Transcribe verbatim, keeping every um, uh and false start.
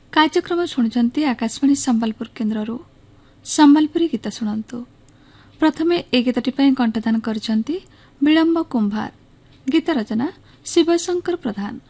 कार्यक्रम शुणुचंती आकाशवाणी संबलपुर केन्द्ररू संबलपुरी गीत शुणंतु। प्रथमे ए गीतटी पई कंठदान करछंती विलंब कुंभार। गीत रचना शिवशंकर प्रधान।